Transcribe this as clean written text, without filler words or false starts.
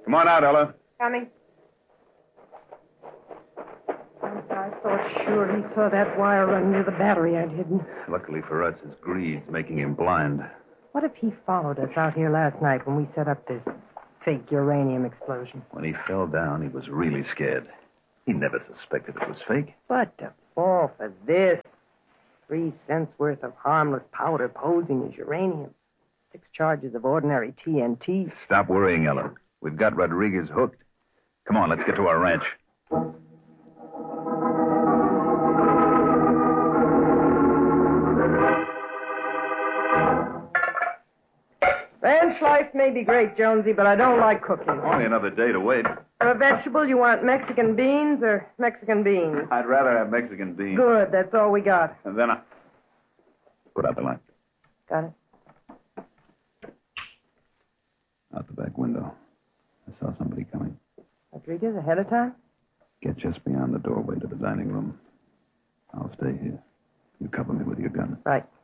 Come on out, Ella. Coming. I thought sure he saw that wire run near the battery I'd hidden. Luckily for us, his greed's making him blind. What if he followed us out here last night when we set up this fake uranium explosion? When he fell down, he was really scared. He never suspected it was fake. But to fall for this, 3 cents worth of harmless powder posing as uranium, 6 charges of ordinary TNT. Stop worrying, Ella. We've got Rodriguez hooked. Come on, let's get to our ranch. Ranch life may be great, Jonesy, but I don't like cooking. Only another day to wait. For a vegetable, you want Mexican beans or Mexican beans? I'd rather have Mexican beans. Good, that's all we got. And then I... Put out the light. Got it. Out the back window. I saw somebody coming. Rodriguez, ahead of time? Get just beyond the doorway to the dining room. I'll stay here. You cover me with your gun. Right.